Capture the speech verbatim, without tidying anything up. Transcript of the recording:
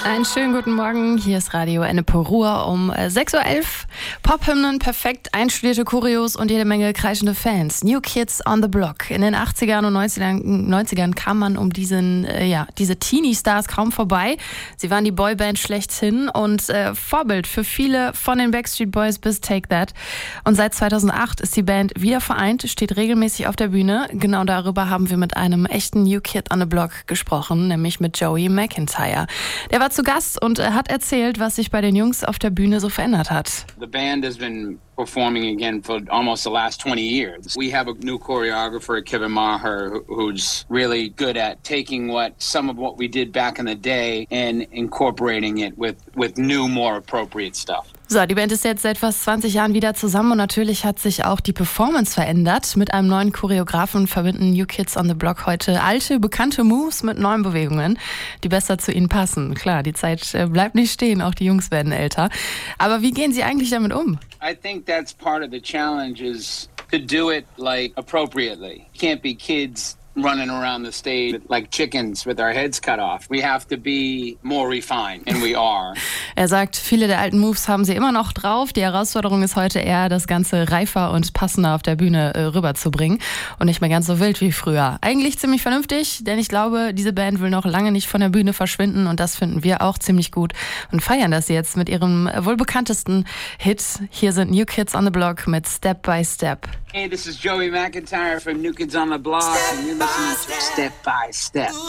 Einen schönen guten Morgen, hier ist Radio Ennepe Ruhr um sechs Uhr elf. Pop-Hymnen, perfekt einstudierte Choreos und jede Menge kreischende Fans. New Kids on the Block. In den achtzigern und neunzigern kam man um diesen, äh, ja, diese Teenie-Stars kaum vorbei. Sie waren die Boyband schlechthin und äh, Vorbild für viele von den Backstreet Boys bis Take That. Und seit zweitausendacht ist die Band wieder vereint, steht regelmäßig auf der Bühne. Genau darüber haben wir mit einem echten New Kid on the Block gesprochen, nämlich mit Joey McIntyre. Der war zu Gast und hat erzählt, was sich bei den Jungs auf der Bühne so verändert hat. The band has been performing again for almost the last twenty years. We have a new choreographer, Kevin Maher, who's really good at taking what some of what we did back in the day and incorporating it with with new, more appropriate stuff. So, die Band ist jetzt seit fast zwanzig Jahren wieder zusammen und natürlich hat sich auch die Performance verändert. Mit einem neuen Choreografen verbinden New Kids on the Block heute alte, bekannte Moves mit neuen Bewegungen, die besser zu ihnen passen. Klar, die Zeit bleibt nicht stehen, auch die Jungs werden älter. Aber wie gehen sie eigentlich damit um? I think that's part of the challenge is to do it like appropriately. Can't be kids running around the stage like chickens with our heads cut off. We have to be more refined, and we are. Er sagt, viele der alten Moves haben sie immer noch drauf. Die Herausforderung ist heute eher, das Ganze reifer und passender auf der Bühne äh, rüberzubringen und nicht mehr ganz so wild wie früher. Eigentlich ziemlich vernünftig, denn ich glaube, diese Band will noch lange nicht von der Bühne verschwinden und das finden wir auch ziemlich gut und feiern das jetzt mit ihrem wohl bekanntesten Hit. Hier sind New Kids on the Block mit Step by Step. Hey, this is Joey McIntyre from New Kids on the Block, and you're listening to Step by Step.